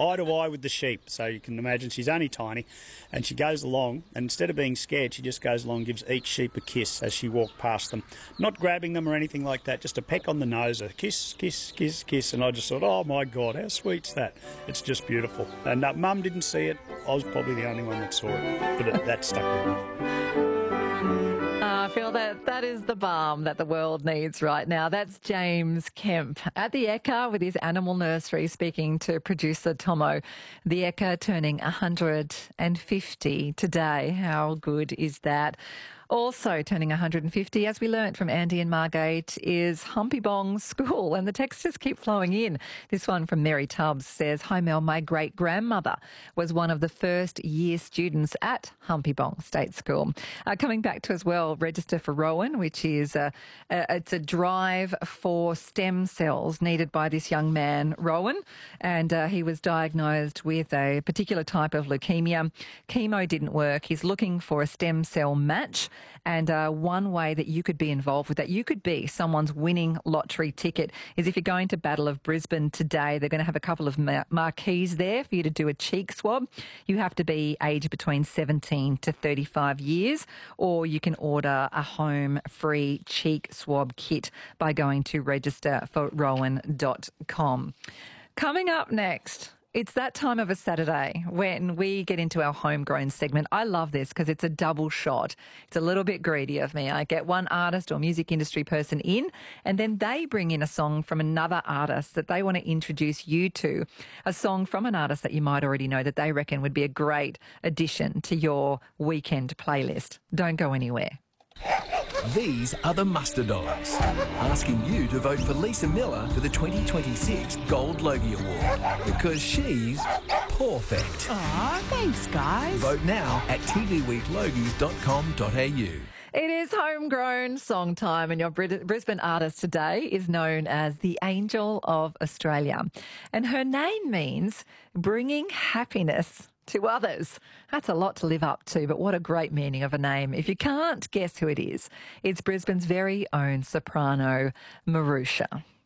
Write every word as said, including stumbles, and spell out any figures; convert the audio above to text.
eye to eye with the sheep. So you can imagine she's only tiny, and she goes along, and instead of being scared, she just goes along and gives each sheep a kiss as she walked past them. Not grabbing them or anything like that, just a peck on the nose, a kiss, kiss, kiss, kiss. And I just thought, oh my God, how sweet's that? It's just beautiful. And uh, Mum didn't see it. I was probably the only one that saw it, but it, that stuck with me. Uh, I feel that that is the balm that the world needs right now. That's James Kemp at the Ekka with his animal nursery, speaking to producer Tomo. The Ekka turning one hundred fifty today. How good is that? Also turning one hundred fifty, as we learnt from Andy and Margate, is Humpy Bong School, and the texts just keep flowing in. This one from Mary Tubbs says, "Hi Mel, my great-grandmother was one of the first year students at Humpy Bong State School." Uh, coming back to as well, register for Rowan, which is a, a, it's a drive for stem cells needed by this young man, Rowan, and uh, he was diagnosed with a particular type of leukemia. Chemo didn't work. He's looking for a stem cell match. And uh, one way that you could be involved with that, you could be someone's winning lottery ticket, is if you're going to Battle of Brisbane today, they're going to have a couple of mar- marquees there for you to do a cheek swab. You have to be aged between seventeen to thirty-five years, or you can order a home free cheek swab kit by going to register for rowan dot com. Coming up next, it's that time of a Saturday when we get into our homegrown segment. I love this because it's a double shot. It's a little bit greedy of me. I get one artist or music industry person in, and then they bring in a song from another artist that they want to introduce you to, a song from an artist that you might already know that they reckon would be a great addition to your weekend playlist. Don't go anywhere. These are the Muster Dogs, asking you to vote for Lisa Miller for the twenty twenty-six Gold Logie Award, because she's perfect. Aw, thanks, guys. Vote now at t v week logies dot com dot a u. It is homegrown song time, and your Brit- Brisbane artist today is known as the Angel of Australia. And her name means bringing happiness to others. That's a lot to live up to, but what a great meaning of a name. If you can't guess who it is, it's Brisbane's very own soprano, Marusha.